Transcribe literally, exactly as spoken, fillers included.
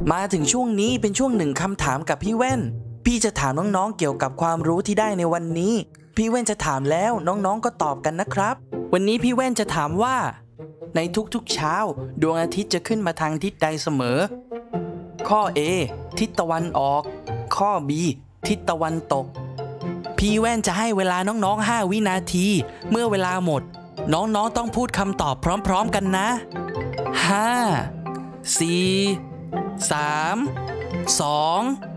มาถึงช่วงนี้เป็นช่วงหนึ่งคำถามกับพี่แว่นพี่จะถามน้องๆเกี่ยวกับความรู้ที่ได้ในวันนี้พี่แว่นจะถามแล้วน้องๆก็ตอบกันนะครับวันนี้พี่แว่นจะถามว่าในทุกๆเช้าดวงอาทิตย์จะขึ้นมาทางทิศใดเสมอข้อ A ทิศตะวันออกข้อ B ทิศตะวันตกพี่แว่นจะให้เวลาน้องๆห้าวินาทีเมื่อเวลาหมดน้องๆต้องพูดคำตอบพร้อมๆกันนะห้า สี่ สาม สอง